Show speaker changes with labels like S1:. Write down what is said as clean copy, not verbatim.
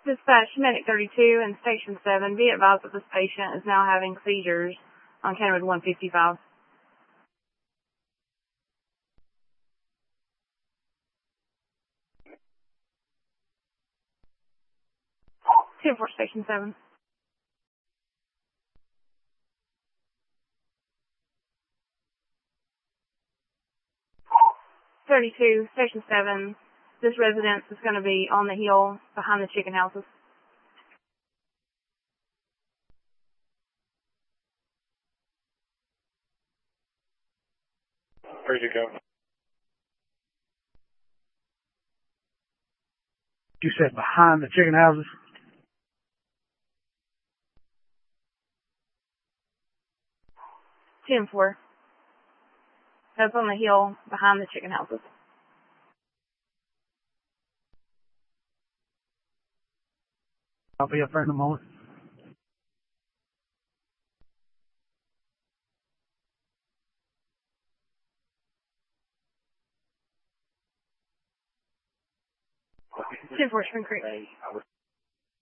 S1: Dispatch Medic 32 and Station 7, be advised that this patient is now having seizures on County Road 155. 10-4, Station 7. (32) Station 7. This residence is going to be on the hill behind the chicken houses.
S2: Ready to go.
S3: You said behind the chicken houses?
S1: (10-4). That's on the hill behind the chicken houses.
S3: I'll be up there in a moment.
S1: (10-4), Spring Creek.